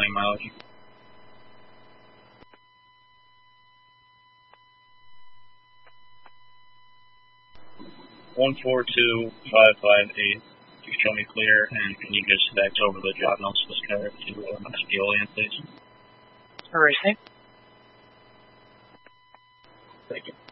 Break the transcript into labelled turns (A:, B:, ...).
A: running mileage. 142558. You show me clear, and can you just fax over the job notes to this car to Skeolian, please?
B: Alright,
A: Thank you.